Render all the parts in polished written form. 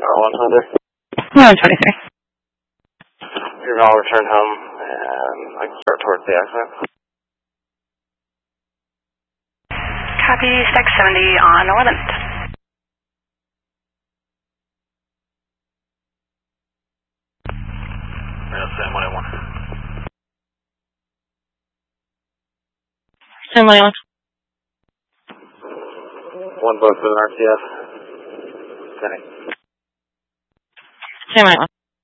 No, 23. You're all returned home, and I can start towards the accident. Copy, stack 70 on 11th. Sam 181. Sam 181. One boat for the RCF. Penny. Sam 181.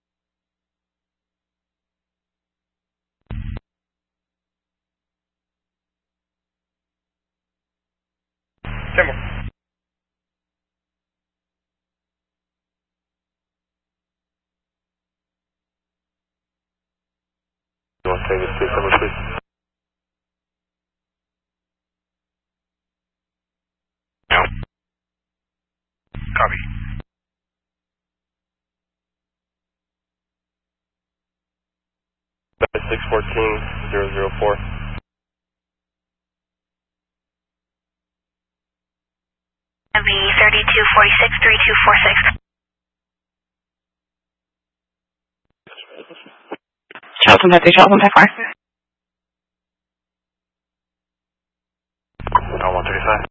Timber. You want to take this 2 Timber, please? No. Copy. That is 614-004. MV 3246-3246. Charleston 53, Charleston 54. No, 135.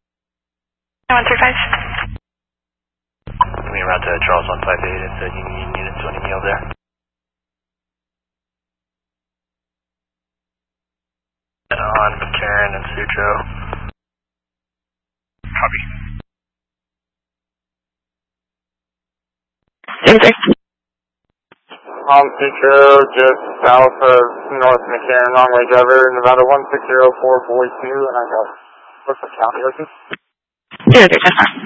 135. Give me a route to Charles 158 if you need units to any meal there. On Karen and Sutro. Copy. 33. Sutro, just south of North McCarran, wrong way driver, Nevada 160442, and I got, what's the county license? 03,